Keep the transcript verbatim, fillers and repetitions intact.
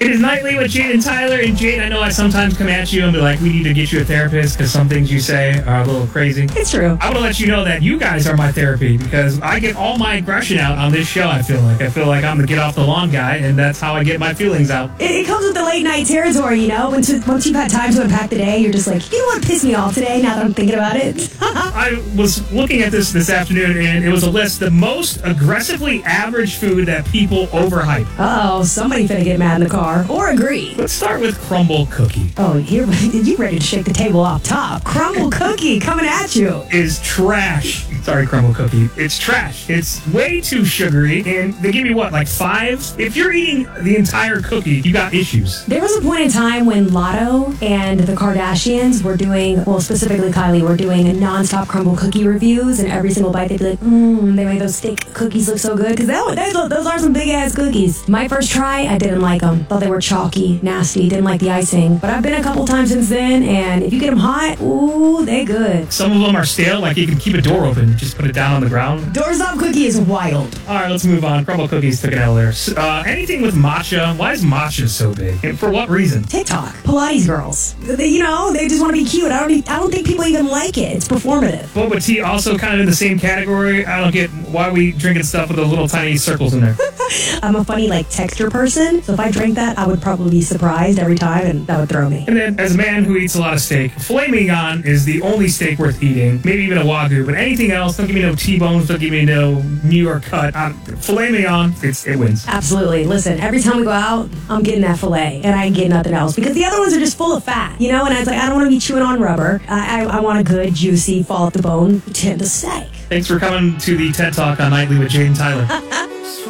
It is Nightly with Jade and Tyler. And Jade, I know I sometimes come at you and be like, we need to get you a therapist because some things you say are a little crazy. It's true. I want to let you know that you guys are my therapy because I get all my aggression out on this show, I feel like. I feel like I'm the get off the lawn guy, and that's how I get my feelings out. It, it comes with the late night territory, you know? Once, once you've had time to unpack the day, you're just like, you know what pissed me off today now that I'm thinking about it? I was looking at this this afternoon, and it was a list the most aggressively average food that people overhype. Uh-oh, somebody finna get mad in the car. Or agree. Let's start with crumble cookie. Oh, here, you ready to shake the table off top. Crumble cookie coming at you. Is trash. Sorry, crumble cookie. It's trash. It's way too sugary, and they give you what, like five? If you're eating the entire cookie, you got issues. There was a point in time when Lotto and the Kardashians were doing, well, specifically Kylie, were doing a non-stop crumble cookie reviews, and every single bite they'd be like, mmm, they made those steak cookies look so good, because those, those are some big-ass cookies. My first try, I didn't like them. Thought they were chalky, nasty, didn't like the icing. But I've been a couple times since then, and if you get them hot, ooh, they good. Some of them are stale, like you can keep a door open, just put it down on the ground. Doorstop cookie is wild. All right, let's move on. Crumble cookies took an L there. Uh, anything with matcha, why is matcha so big? And for what reason? TikTok. Pilates girls. They, you know, they just want to be cute. I don't, e- I don't think people even like it. It's performative. Boba tea also kind of in the same category. I don't get why we drinking stuff with those little tiny circles in there. I'm a funny, like, texture person, so if I drank that, I would probably be surprised every time, and that would throw me. And then, as a man who eats a lot of steak, filet mignon is the only steak worth eating. Maybe even a Wagyu, but anything else, don't give me no T-bones, don't give me no New York cut. Um, filet mignon, it's, it wins. Absolutely. Listen, every time we go out, I'm getting that filet, and I ain't getting nothing else, because the other ones are just full of fat, you know, and I was like, I don't want to be chewing on rubber. I, I, I want a good, juicy, fall off the bone, tender steak. Thanks for coming to the TED Talk on Nightly with Jade and Tyler.